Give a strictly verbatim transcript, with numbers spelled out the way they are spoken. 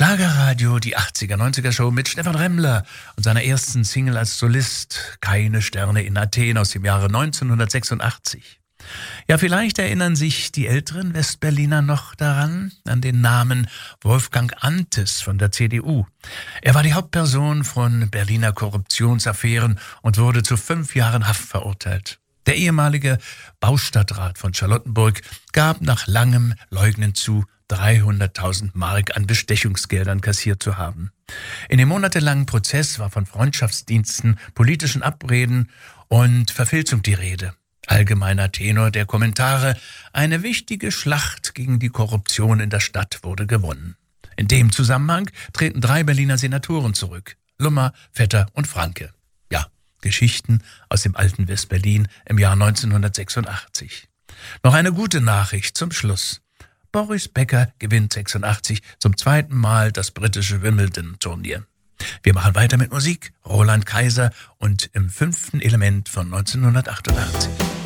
Schlagerradio, die achtziger, neunziger Show mit Stefan Remmler und seiner ersten Single als Solist, Keine Sterne in Athen aus dem Jahre neunzehnhundertsechsundachtzig. Ja, vielleicht erinnern sich die älteren Westberliner noch daran, an den Namen Wolfgang Antes von der C D U. Er war die Hauptperson von Berliner Korruptionsaffären und wurde zu fünf Jahren Haft verurteilt. Der ehemalige Baustadtrat von Charlottenburg gab nach langem Leugnen zu, dreihunderttausend Mark an Bestechungsgeldern kassiert zu haben. In dem monatelangen Prozess war von Freundschaftsdiensten, politischen Abreden und Verfilzung die Rede. Allgemeiner Tenor der Kommentare: eine wichtige Schlacht gegen die Korruption in der Stadt wurde gewonnen. In dem Zusammenhang treten drei Berliner Senatoren zurück: Lummer, Vetter und Franke. Ja, Geschichten aus dem alten Westberlin im Jahr neunzehnhundertsechsundachtzig. Noch eine gute Nachricht zum Schluss. Boris Becker gewinnt sechsundachtzig zum zweiten Mal das britische Wimbledon-Turnier. Wir machen weiter mit Musik. Roland Kaiser und Im fünften Element von neunzehnhundertachtundachtzig.